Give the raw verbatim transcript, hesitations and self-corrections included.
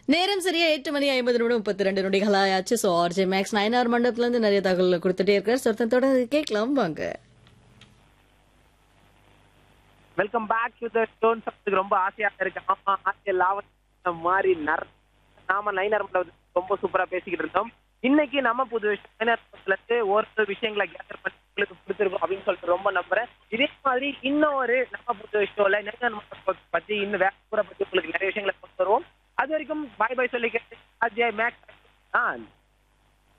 நேரம் சரியா எட்டு மணி ஐம்பது நிமிடம் முப்பத்தி ரெண்டு நொடிகள் ஆயாச்சு. ஸோ ஆர்ஜே மேக்ஸ் நயனார் மண்டபத்துல இருந்து நிறைய தகவல் கொடுத்துட்டே இருக்காரு. சொர்த்தன் தொடர்ந்து கேட்கலாம் வாங்க. Welcome back to the stone subject. ரொம்ப ஆசையா இருக்கு. ஆமா, ஆசை லாவண் மாதிரி நர் நாம நைனார் மண்டபத்துல ரொம்ப சூப்பரா பேசிக்கிட்டு இருந்தோம். இன்னைக்கு நம்ம புது விஷயம் நைனார் மண்டபத்துல இருந்து ஒரு விஷயங்களை கேதர் பண்ணி உங்களுக்கு கொடுத்துருக்கோம் அப்படின்னு சொல்லிட்டு ரொம்ப நம்புறேன். இதே மாதிரி இன்னொரு நம்ம புது விஷயம்ல நைனார் மண்டபத்தை பத்தி இன்னும் வேற ஊரை பத்தி உங்களுக்கு நிறைய விஷயங்களை கொண்டு வருவோம். அது வரைக்கும் பாய் பாய் சொல்லிக்கிறேன். RJ maths.